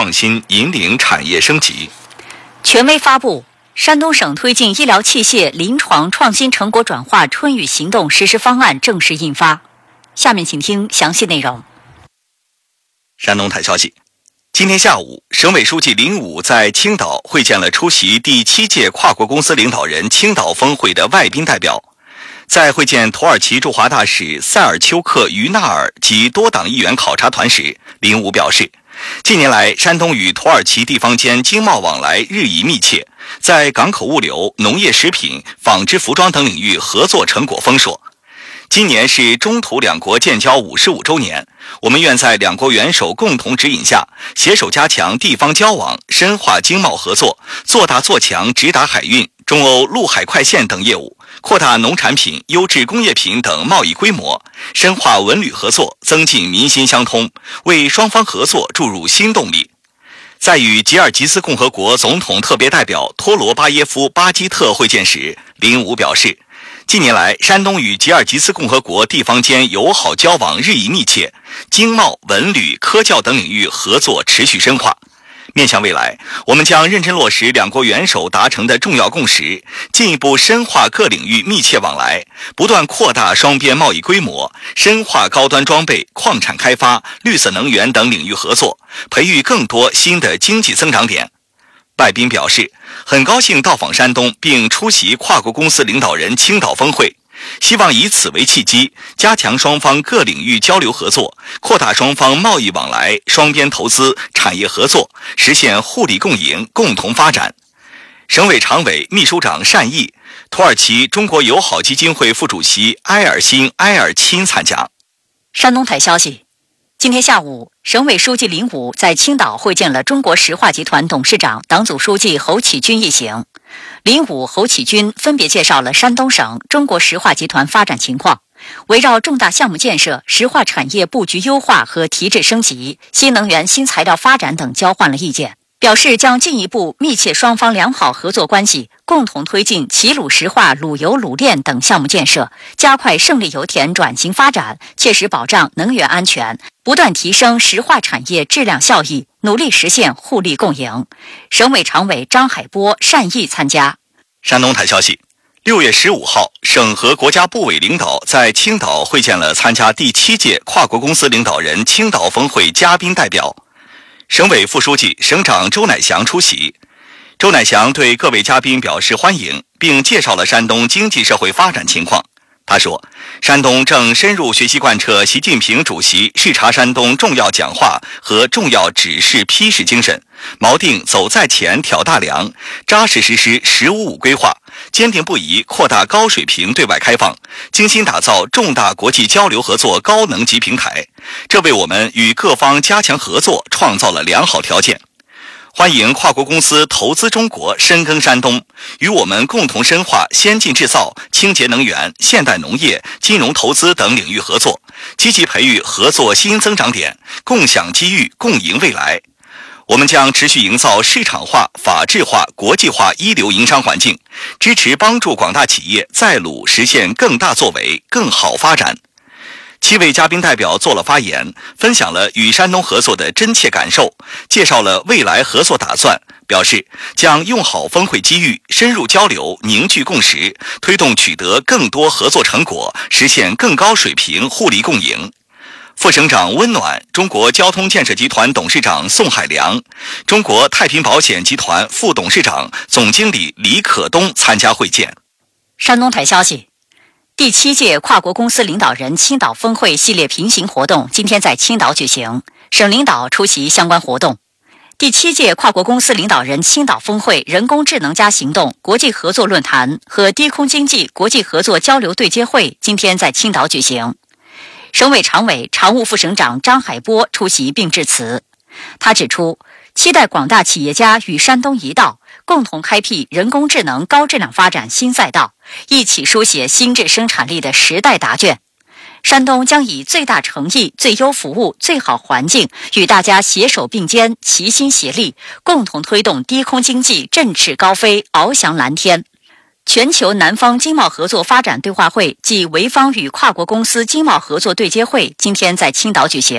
创新引领产业升级。 权威发布，山东省推进医疗器械临床创新成果转化春雨行动实施方案正式印发。下面请听详细内容。 山东台消息，今天下午，省委书记林武在青岛会见了出席第7届跨国公司领导人青岛峰会的外宾代表。在会见土耳其驻华大使塞尔丘克·于纳尔及多党议员考察团时，林武表示，近年来山东与土耳其地方间经贸往来日益密切，在港口物流、农业食品、纺织服装等领域合作成果丰硕。今年是中土两国建交55周年，我们愿在两国元首共同指引下，携手加强地方交往，深化经贸合作，做大做强直达海运、中欧陆海快线等业务，扩大农产品、优质工业品等贸易规模，深化文旅合作，增进民心相通，为双方合作注入新动力。在与吉尔吉斯共和国总统特别代表托罗巴耶夫·巴基特会见时，林武表示，近年来山东与吉尔吉斯共和国地方间友好交往日益密切，经贸、文旅、科教等领域合作持续深化。面向未来，我们将认真落实两国元首达成的重要共识，进一步深化各领域密切往来，不断扩大双边贸易规模，深化高端装备、矿产开发、绿色能源等领域合作，培育更多新的经济增长点。外宾表示，很高兴到访山东并出席跨国公司领导人青岛峰会，希望以此为契机，加强双方各领域交流合作，扩大双方贸易往来、双边投资、产业合作，实现互利共赢、共同发展。省委常委、秘书长单毅、土耳其中国友好基金会副主席埃尔辛·埃尔钦参加。 山东台消息，今天下午，省委书记林武在青岛会见了中国石化集团董事长、党组书记侯启军一行。林武、侯启军分别介绍了山东省中国石化集团发展情况，围绕重大项目建设、石化产业布局优化和提质升级、新能源、新材料发展等交换了意见，表示将进一步密切双方良好合作关系，共同推进齐鲁石化、鲁油鲁炼等项目建设，加快胜利油田转型发展，切实保障能源安全，不断提升石化产业质量效益，努力实现互利共赢。省委常委张海波、单毅参加。 山东台消息，6月15号，省和国家部委领导在青岛会见了参加第7届跨国公司领导人青岛峰会嘉宾代表。省委副书记、省长周乃祥出席。周乃祥对各位嘉宾表示欢迎，并介绍了山东经济社会发展情况。他说，山东正深入学习贯彻习近平主席视察山东重要讲话和重要指示批示精神，锚定走在前挑大梁，扎实实施“15+5”规划，坚定不移扩大高水平对外开放，精心打造重大国际交流合作高能级平台，这为我们与各方加强合作创造了良好条件。欢迎跨国公司投资中国、深耕山东，与我们共同深化先进制造、清洁能源、现代农业、金融投资等领域合作，积极培育合作新增长点，共享机遇，共赢未来。我们将持续营造市场化、法治化、国际化一流营商环境，支持帮助广大企业在鲁实现更大作为、更好发展。7位嘉宾代表做了发言，分享了与山东合作的真切感受，介绍了未来合作打算，表示将用好峰会机遇，深入交流，凝聚共识，推动取得更多合作成果，实现更高水平互利共赢。副省长温暖、中国交通建设集团董事长宋海良、中国太平保险集团副董事长、总经理李可东参加会见。 山东台消息，第7届跨国公司领导人青岛峰会系列平行活动今天在青岛举行，省领导出席相关活动。第7届跨国公司领导人青岛峰会人工智能行动国际合作论坛和低空经济国际合作交流对接会今天在青岛举行。省委常委、常务副省长张海波出席并致辞。他指出，期待广大企业家与山东一道，共同开辟人工智能高质量发展新赛道，一起书写新质生产力的时代答卷。山东将以最大诚意、最优服务、最好环境，与大家携手并肩、齐心协力，共同推动低空经济振翅高飞、翱翔蓝天。全球南方经贸合作发展对话会暨潍坊与跨国公司经贸合作对接会今天在青岛举行。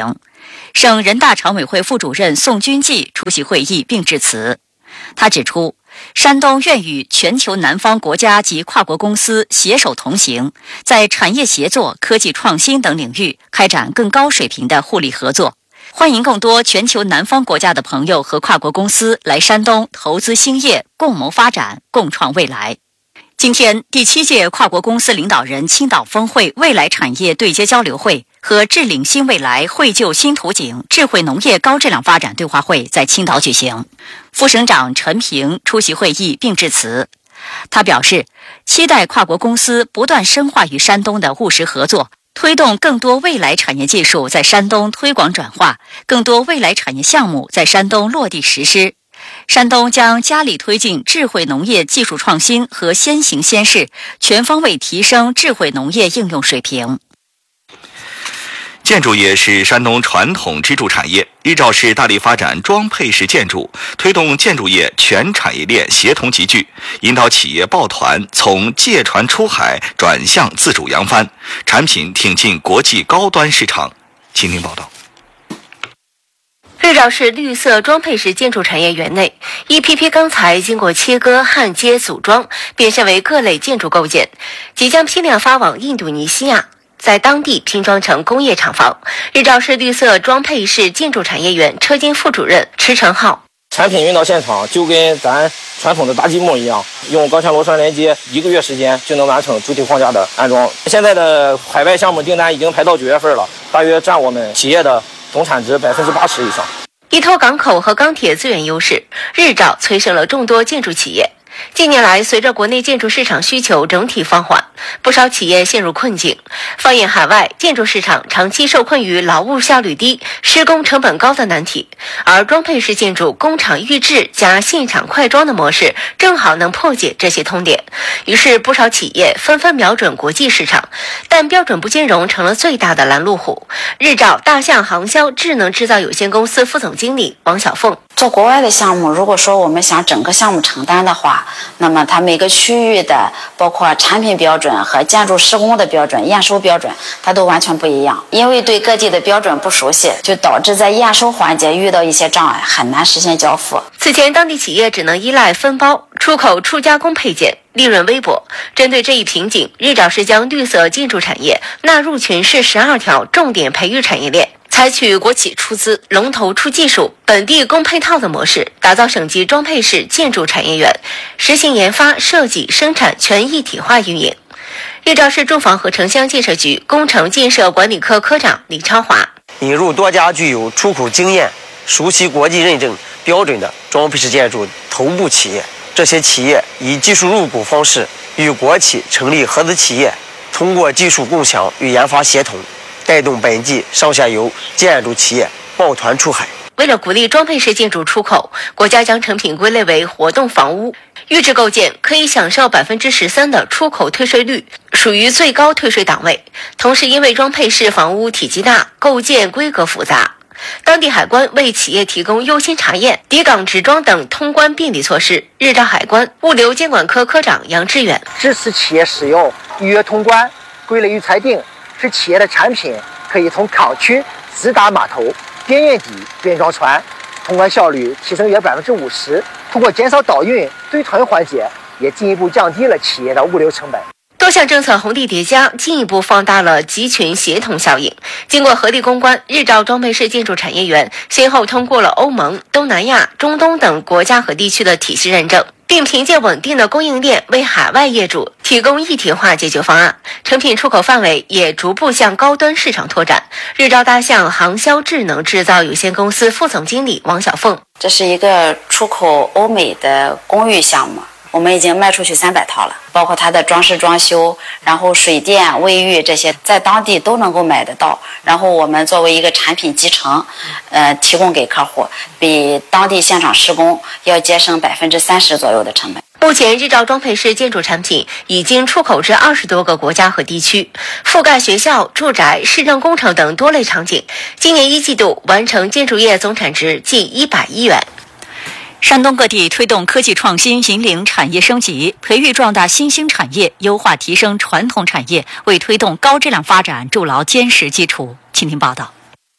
省人大常委会副主任宋军纪出席会议并致辞。他指出，山东愿与全球南方国家及跨国公司携手同行，在产业协作、科技创新等领域开展更高水平的互利合作，欢迎更多全球南方国家的朋友和跨国公司来山东投资兴业，共谋发展，共创未来。今天，第7届跨国公司领导人青岛峰会未来产业对接交流会和治领新未来、绘就新图景智慧农业高质量发展对话会在青岛举行。副省长陈平出席会议并致辞。他表示，期待跨国公司不断深化与山东的务实合作，推动更多未来产业技术在山东推广转化，更多未来产业项目在山东落地实施。山东将加力推进智慧农业技术创新和先行先试，全方位提升智慧农业应用水平。 建筑业是山东传统支柱产业，日照市大力发展装配式建筑，推动建筑业全产业链协同集聚，引导企业抱团从借船出海转向自主扬帆，产品挺进国际高端市场。请听报道。 日照市绿色装配式建筑产业园内，一批批钢材经过切割、焊接、组装，变身为各类建筑构件，即将批量发往印度尼西亚，在当地拼装成工业厂房。日照市绿色装配式建筑产业园车间副主任池成浩： 产品运到现场就跟咱传统的搭积木一样，用钢强螺栓连接，1个月时间就能完成主体框架的安装。现在的海外项目订单已经排到9月份了，大约占我们企业的总产值80%以上。 依托港口和钢铁资源优势，日照催生了众多建筑企业。近年来，随着国内建筑市场需求整体放缓，不少企业陷入困境。放眼海外，建筑市场长期受困于劳务效率低、施工成本高的难题，而装配式建筑工厂预制加现场快装的模式，正好能破解这些通点。于是，不少企业纷纷瞄准国际市场，但标准不兼容成了最大的拦路虎。日照大象航销智能制造有限公司副总经理王小凤： 做国外的项目，如果说我们想整个项目承担的话，那么它每个区域的包括产品标准和建筑施工的标准、验收标准，它都完全不一样。因为对各地的标准不熟悉，就导致在验收环节遇到一些障碍，很难实现交付。 此前，当地企业只能依赖分包出口初加工配件，利润微薄。针对这一瓶颈，日照市将绿色建筑产业纳入全市12条重点培育产业链，采取国企出资、龙头出技术、本地供配套的模式，打造省级装配式建筑产业园，实行研发、设计、生产全一体化运营。日照市住房和城乡建设局工程建设管理科科长李超华： 引入多家具有出口经验、熟悉国际认证标准的装配式建筑头部企业，这些企业以技术入股方式与国企成立合资企业，通过技术共享与研发协同，带动本地上下游建筑企业抱团出海。 为了鼓励装配式建筑出口，国家将成品归类为活动房屋，预制构件可以享受13%的出口退税率，属于最高退税档位。同时，因为装配式房屋体积大，构件规格复杂，当地海关为企业提供优先查验、抵港执装等通关便利措施。日照海关物流监管科科长杨志远： 支持企业使用预约通关、归类预裁定，使企业的产品可以从港区直达码头、边验底、边装船，通关效率提升约50%。通过减少倒运、堆囤环节，也进一步降低了企业的物流成本。 多项政策红利叠加，进一步放大了集群协同效应。经过合力攻关，日照装配式建筑产业园先后通过了欧盟、东南亚、中东等国家和地区的体系认证，并凭借稳定的供应链为海外业主提供一体化解决方案，成品出口范围也逐步向高端市场拓展。日照大象航销智能制造有限公司副总经理王小凤： 这是一个出口欧美的公寓项目，我们已经卖出去300套了，包括它的装饰装修，然后水电、卫浴这些在当地都能够买得到。然后我们作为一个产品集成，提供给客户，比当地现场施工要节省30%左右的成本。 目前，日照装配式建筑产品已经出口至20多个国家和地区，覆盖学校、住宅、市政工程等多类场景。今年1季度完成建筑业总产值近100亿元。 山东各地推动科技创新，引领产业升级，培育壮大新兴产业，优化提升传统产业，为推动高质量发展筑牢坚实基础。请听报道。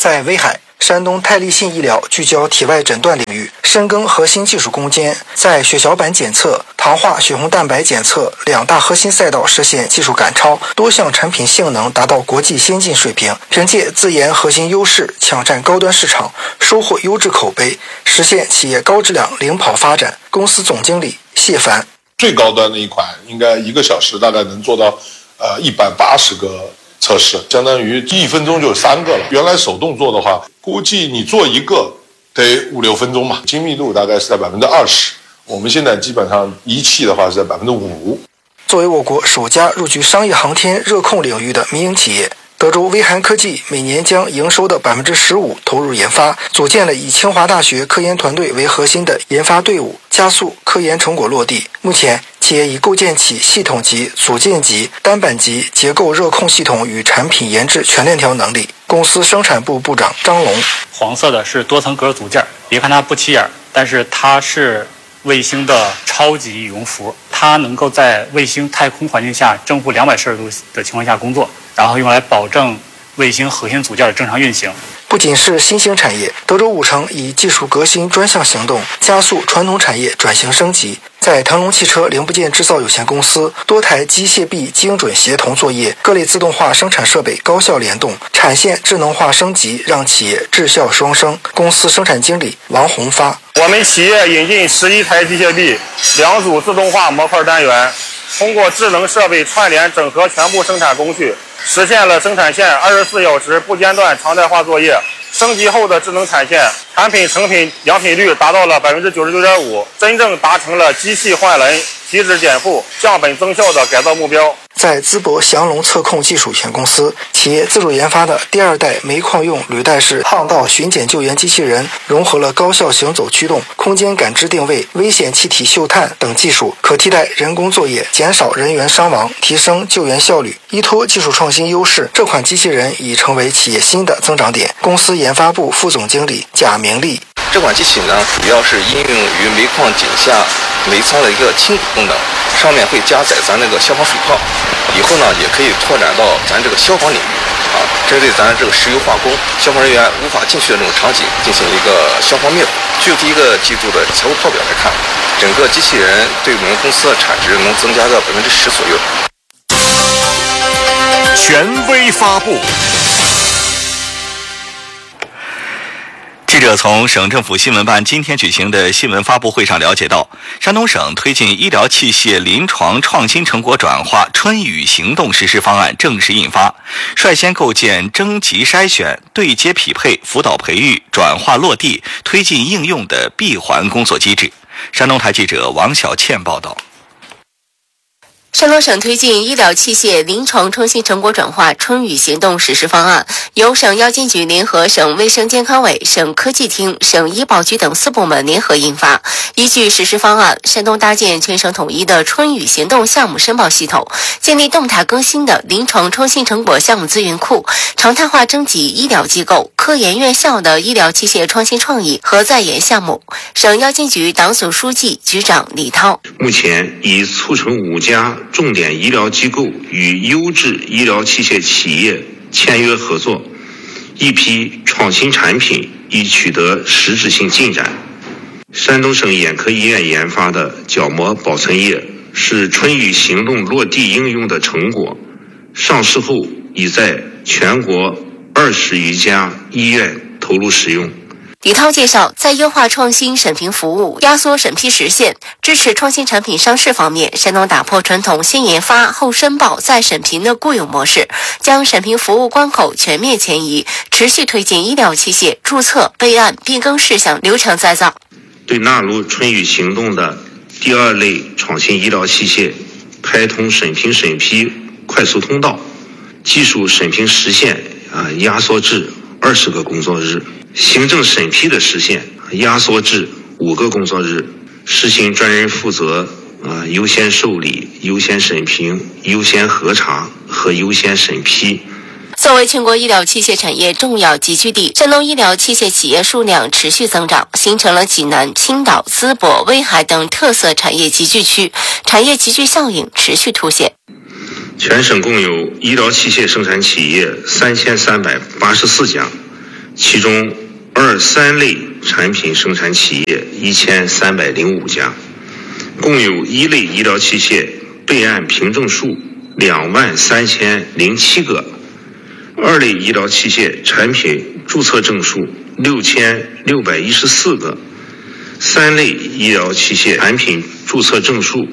在威海，山东泰利信医疗聚焦体外诊断领域，深耕核心技术攻坚，在血小板检测、糖化血红蛋白检测2大核心赛道实现技术赶超，多项产品性能达到国际先进水平，凭借自研核心优势抢占高端市场，收获优质口碑，实现企业高质量领跑发展。公司总经理谢凡： 最高端的一款应该1个小时大概能做到180个测试，相当于1分钟就3个了。原来手动做的话，估计你做一个得5-6分钟嘛，精密度大概是在20%，我们现在基本上仪器的话是在5%。 作为我国首家入局商业航天热控领域的民营企业，德州威韩科技每年将营收的15%投入研发，组建了以清华大学科研团队为核心的研发队伍，加速科研成果落地。目前，企业已构建起系统级、组件级、单板级结构热控系统与产品研制全链条能力。公司生产部部长张龙： 黄色的是多层格组件，别看它不起眼，但是它是卫星的超级羽绒服，它能够在卫星太空环境下正负200摄氏度的情况下工作，然后用来保证卫星核心组件的正常运行。 不仅是新兴产业，德州五成以技术革新专项行动加速传统产业转型升级。在腾龙汽车零部件制造有限公司，多台机械臂精准协同作业，各类自动化生产设备高效联动，产线智能化升级，让企业质效双升。公司生产经理王红发： 我们企业引进11台机械臂，2组自动化模块单元，通过智能设备串联整合全部生产工序，实现了生产线24小时不间断常态化作业。升级后的智能产线，产品成品良品率达到了99.5%，真正达成了机器换人、体脂减负、降本增效的改造目标。 在淄博祥龙测控技术有限公司，企业自主研发的第2代煤矿用履带式巷道巡检救援机器人，融合了高效行走驱动、空间感知定位、危险气体嗅探等技术，可替代人工作业，减少人员伤亡，提升救援效率。依托技术创新优势，这款机器人已成为企业新的增长点。公司研发部副总经理贾明利： 这款机器呢，主要是应用于煤矿井下煤仓的一个清理功能，上面会加载咱那个消防水炮，以后呢也可以拓展到咱这个消防领域啊，针对咱这个石油化工消防人员无法进去的这种场景进行一个消防灭火。就第1个季度的财务报表来看，整个机器人对我们公司的产值能增加到10%左右。 权威发布。记者从省政府新闻办今天举行的新闻发布会上了解到，山东省推进医疗器械临床创新成果转化春雨行动实施方案正式印发，率先构建征集筛选、对接匹配、辅导培育、转化落地、推进应用的闭环工作机制。山东台记者王小倩报道。 山东省推进医疗器械临床创新成果转化春雨行动实施方案，由省药监局联合省卫生健康委、省科技厅、省医保局等4部门联合印发。依据实施方案，山东搭建全省统一的春雨行动项目申报系统，建立动态更新的临床创新成果项目资源库，常态化征集医疗机构、科研院校的医疗器械创新创意和在研项目。省药监局党组书记、局长李涛： 目前已促成5家重点医疗机构与优质医疗器械企业签约合作，一批创新产品已取得实质性进展。山东省眼科医院研发的角膜保存液是春雨行动落地应用的成果，上市后已在全国20余家医院投入使用。 李涛介绍，在优化创新审评服务、压缩审批时限、支持创新产品上市方面，山东打破传统先研发后申报再审评的固有模式，将审评服务关口全面迁移，持续推进医疗器械注册、备案、变更事项流程再造。 对纳入春雨行动的第2类创新医疗器械，开通审批快速通道，技术审评时限压缩至20个工作日，行政审批的时限压缩至5个工作日，实行专人负责优先受理、优先审评、优先核查和优先审批。 作为全国医疗器械产业重要集聚地，山东医疗器械企业数量持续增长，形成了济南、青岛、淄博、威海等特色产业集聚区，产业集聚效应持续凸显。 全省共有医疗器械生产企业3384家， 其中2、3类产品生产企业1305家，共有1类医疗器械备案凭证数23007个，2类医疗器械产品注册证数6614个，3类医疗器械产品注册证数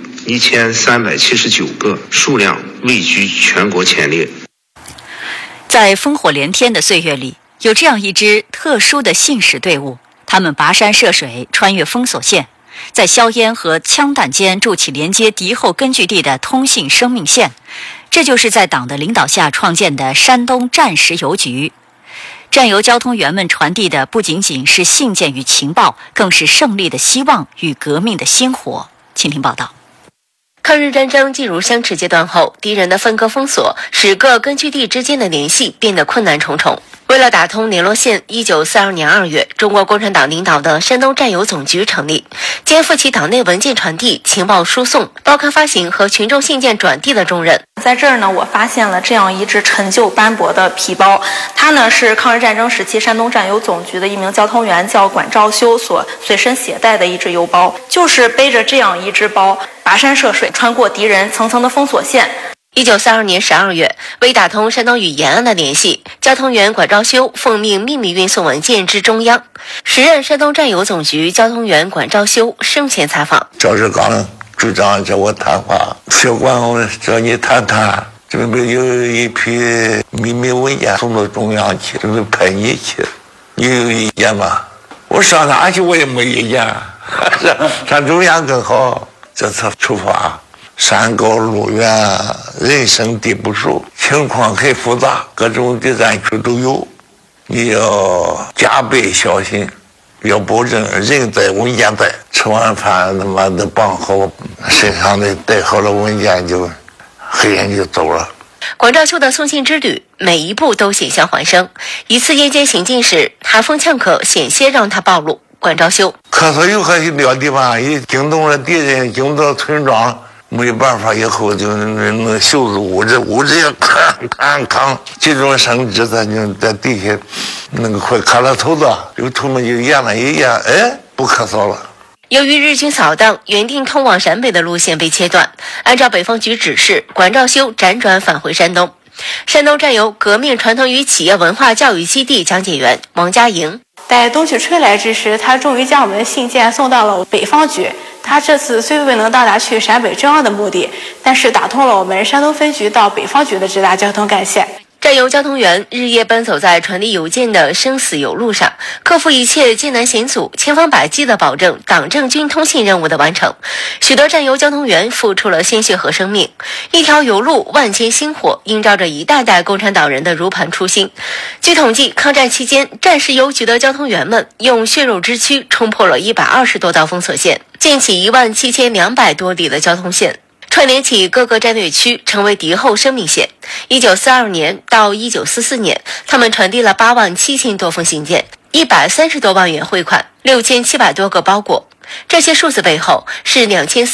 1379个，数量位居全国前列。 在烽火连天的岁月里，有这样一支特殊的信使队伍，他们跋山涉水，穿越封锁线，在硝烟和枪弹间筑起连接敌后根据地的通信生命线。这就是在党的领导下创建的山东战时邮局。战邮交通员们传递的不仅仅是信件与情报，更是胜利的希望与革命的鲜活。请听报道。 抗日战争进入相持阶段后，敌人的分割封锁使各根据地之间的联系变得困难重重。为了打通联络线，1942年2月，中国共产党领导的山东战邮总局成立，肩负起党内文件传递、情报输送、报刊发行和群众信件转递的重任。 在这儿呢，我发现了这样一只陈旧斑驳的皮包，它呢是抗日战争时期山东战邮总局的一名交通员叫管兆修所随身携带的一只邮包，就是背着这样一只包，跋山涉水，穿过敌人层层的封锁线。 1942年12月，为打通山东与延安的联系，交通员管兆修奉命秘密运送文件至中央。时任山东战邮总局交通员管兆修生前采访： 赵志刚主张找我谈话，小管我找你谈谈，准备有一批秘密文件送到中央去，准备派你去，你有意见吗？我上哪去我也没意见，上中央更好。这次出发，山高路远，人生地不熟，情况很复杂，各种敌占区都有，你要加倍小心，要保证人在文件在。吃完饭他妈的绑好身上的带好了文件，就黑人就走了。 管兆修的送信之旅每一步都险象环生，一次夜间行进时，寒风呛咳险些让他暴露。管兆修咳嗽有很多地方一惊动了敌人，惊动了村庄，没办法，以后就那袖子捂着也扛，这种生殖咱就在地下那个快卡了头子，有头们就咽了一咽，哎，不咳嗽了。 由于日军扫荡，原定通往陕北的路线被切断，按照北方局指示，管兆修辗转返回山东。山东战邮革命传统与企业文化教育基地讲解员王佳莹： 待冬去吹来之时，他终于将我们的信件送到了北方局。他这次虽未能到达去陕北中央的目的，但是打通了我们山东分局到北方局的直达交通干线。 战邮交通员日夜奔走在传递邮件的生死邮路上，克服一切艰难险阻，千方百计地保证党政军通信任务的完成。许多战邮交通员付出了鲜血和生命，一条邮路万千星火，映照着一代代共产党人的如磐初心。据统计，抗战期间，战时邮局的交通员们用血肉之躯冲破了120多道封锁线，建起17200多里的交通线，串联起各个战略区，成为敌后生命线。1942年到1944年，他们传递了87000多封信件，130多万元汇款，6700多个包裹。这些数字背后是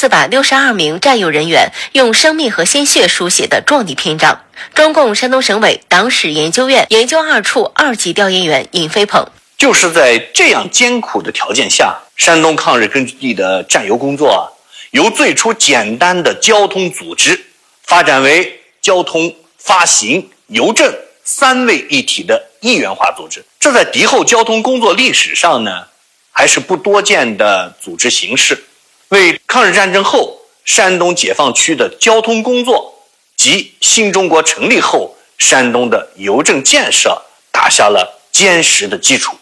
2462名战友人员用生命和鲜血书写的壮丽篇章。中共山东省委党史研究院研究2处2级调研员尹飞鹏： 就是在这样艰苦的条件下，山东抗日根据地的战邮工作由最初简单的交通组织发展为交通、发行、邮政3位一体的一元化组织。这在敌后交通工作历史上呢，还是不多见的组织形式，为抗日战争后山东解放区的交通工作及新中国成立后山东的邮政建设打下了坚实的基础。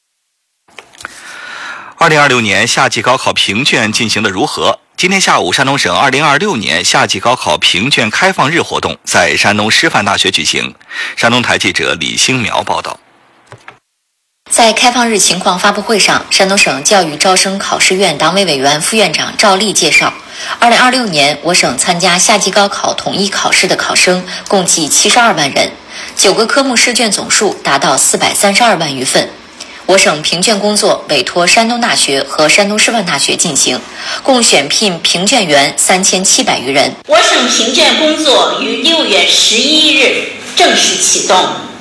2026年夏季高考评卷进行的如何？今天下午，山东省2026年夏季高考评卷开放日活动在山东师范大学举行。山东台记者李兴苗报道。 在开放日情况发布会上，山东省教育招生考试院党委委员、副院长赵丽介绍，2026年我省参加夏季高考统一考试的考生共计72万人，9个科目试卷总数达到432万余份。我省评卷工作委托山东大学和山东师范大学进行，共选聘评卷员3700余人。 我省评卷工作于6月11日正式启动，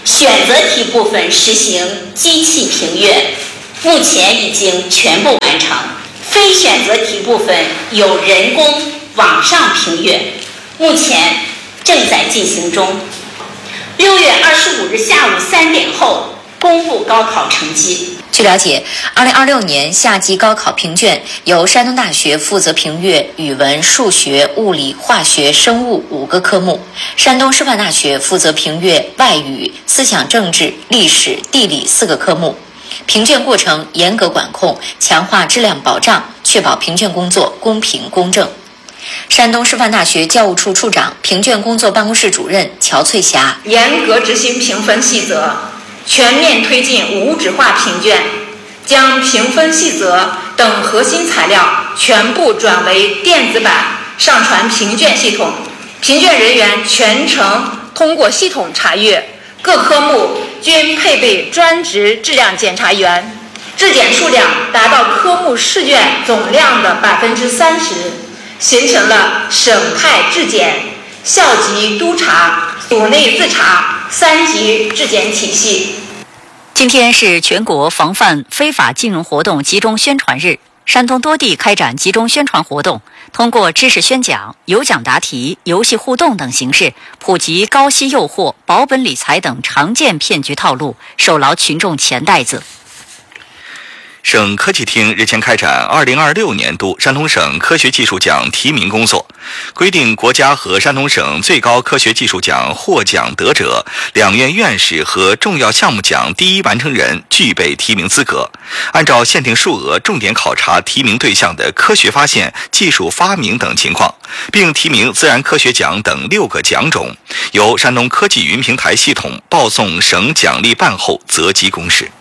选择题部分实行机器评阅，目前已经全部完成。非选择题部分有人工网上评阅，目前正在进行中。6月25日下午3点后公布高考成绩。 据了解，2026年夏季高考评卷由山东大学负责评阅语文、数学、物理、化学、生物5个科目，山东师范大学负责评阅外语、思想政治、历史、地理4个科目。评卷过程严格管控，强化质量保障，确保评卷工作公平公正。山东师范大学教务处处长、评卷工作办公室主任乔翠霞： 严格执行评分细则，全面推进无纸化评卷，将评分细则等核心材料全部转为电子版上传评卷系统，评卷人员全程通过系统查阅，各科目均配备专职质量检查员，质检数量达到科目试卷总量的30%，形成了省派质检、校级督查、组内自查3级质检体系。 今天是全国防范非法金融活动集中宣传日，山东多地开展集中宣传活动，通过知识宣讲、有奖答题、游戏互动等形式，普及高息诱惑、保本理财等常见骗局套路，手牢群众钱袋子。 省科技厅日前开展2026年度山东省科学技术奖提名工作，规定国家和山东省最高科学技术奖获奖得者、两院院士和重要项目奖第一完成人具备提名资格，按照限定数额重点考察提名对象的科学发现、技术发明等情况，并提名自然科学奖等6个奖种，由山东科技云平台系统报送省奖励办后择机公示。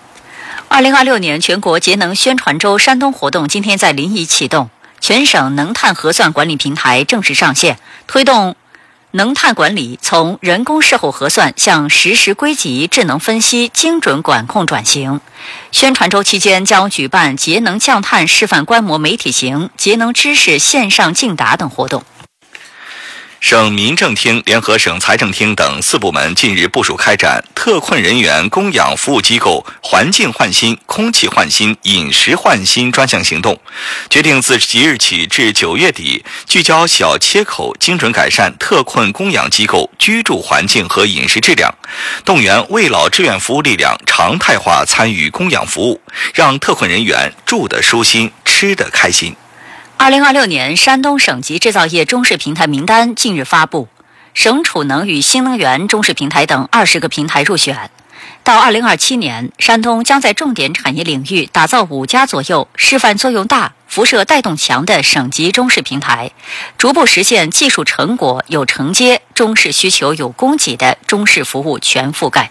2026年全国节能宣传周山东活动今天在临沂启动，全省能碳核算管理平台正式上线，推动能碳管理从人工事后核算向实时归集、智能分析、精准管控转型。宣传周期间将举办节能降碳示范观摩媒体行、节能知识线上竞答等活动。 省民政厅联合省财政厅等4部门近日部署开展特困人员供养服务机构环境换新、空气换新、饮食换新专项行动，决定自即日起至9月底，聚焦小切口，精准改善特困供养机构居住环境和饮食质量，动员为老志愿服务力量常态化参与供养服务，让特困人员住得舒心、吃得开心。 2026年山东省级制造业中试平台名单近日发布，省储能与新能源中试平台等20个平台入选。到2027年，山东将在重点产业领域打造5家左右示范作用大、辐射带动强的省级中试平台，逐步实现技术成果有承接、中试需求有供给的中试服务全覆盖。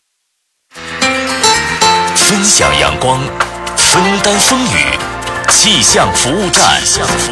分享阳光，分担风雨。气象服务站，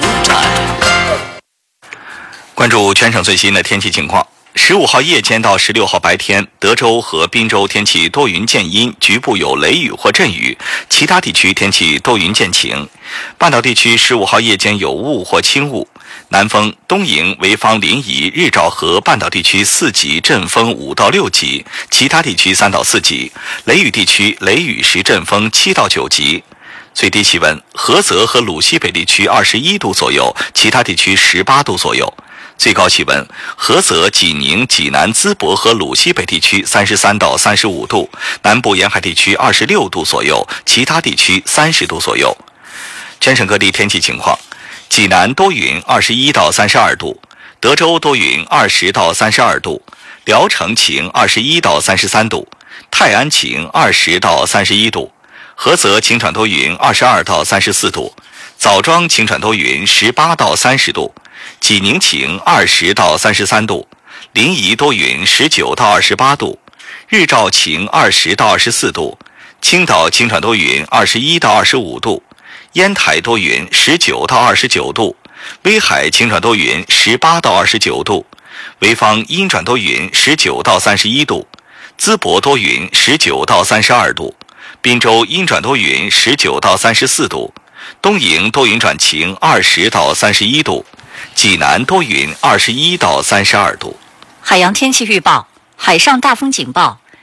关注全省最新的天气情况。15号夜间到16号白天，德州和滨州天气多云见阴，局部有雷雨或阵雨，其他地区天气多云见晴。半岛地区15号夜间有雾或轻雾，南风东营、潍坊、临沂、日照和半岛地区4级，阵风5到6级，其他地区3到4级。雷雨地区雷雨时阵风7到9级。最低气温，菏泽和鲁西北地区21度左右，其他地区18度左右。最高气温，菏泽、济宁、济南、淄博和鲁西北地区33到35度，南部沿海地区26度左右，其他地区30度左右。全省各地天气情况：济南多云21到32度，德州多云20到32度，聊城晴21到33度，泰安晴20到31度。菏泽晴转多云22到34度，枣庄晴转多云18到30度，济宁晴20到33度，临沂多云19到28度，日照晴20到24度，青岛晴转多云21到25度，烟台多云19到29度，威海晴转多云18到29度，潍坊阴转多云19到31度，淄博多云19到32度，滨州阴转多云19到34度，东营多云转晴20到31度，济南多云21到32度。 海洋天气预报：海上大风警报，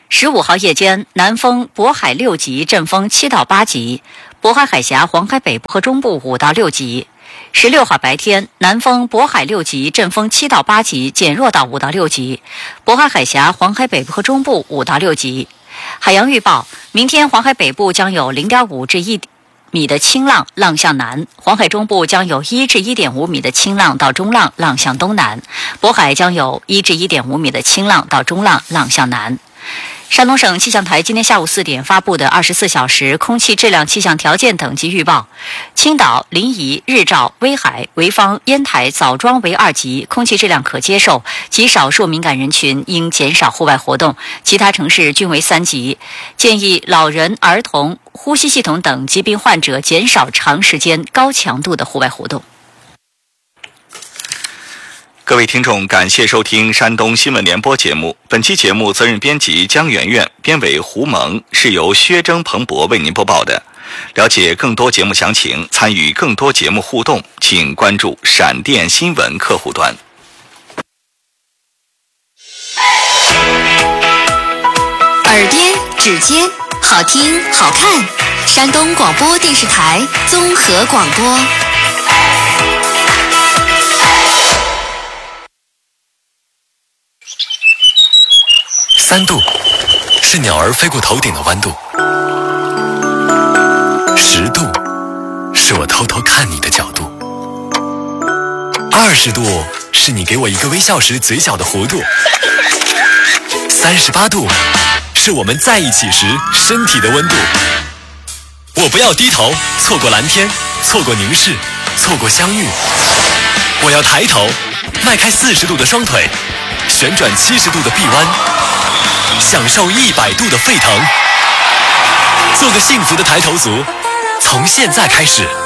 15号夜间，南风渤海6级，阵风7到8级；渤海海峡、黄海北部和中部5到6级。16号白天，南风渤海6级，阵风7到8级，减弱到5到6级；渤海海峡、黄海北部和中部5到6级。海洋预报：明天黄海北部将有0.5至1米的清浪，浪向南；黄海中部将有1至1.5米的清浪到中浪，浪向东南；渤海将有1至1.5米的清浪到中浪，浪向南。山东省气象台今天下午4点发布的24小时空气质量气象条件等级预报：青岛、临沂、日照、威海、潍坊、烟台、枣庄为2级，空气质量可接受，极少数敏感人群应减少户外活动；其他城市均为3级，建议老人、儿童、呼吸系统等疾病患者减少长时间高强度的户外活动。 各位听众，感谢收听山东新闻联播节目。本期节目责任编辑江媛媛，编委胡萌，是由薛征、彭博为您播报的。了解更多节目详情，参与更多节目互动，请关注闪电新闻客户端。 耳边、指尖，好听好看。山东广播电视台综合广播。 3度是鸟儿飞过头顶的弯度，10度是我偷偷看你的角度，20度是你给我一个微笑时嘴角的弧度，38度是我们在一起时身体的温度。我不要低头错过蓝天，错过凝视，错过相遇。我要抬头迈开40度的双腿，旋转70度的臂弯，享受100度的沸腾，做个幸福的抬头族，从现在开始。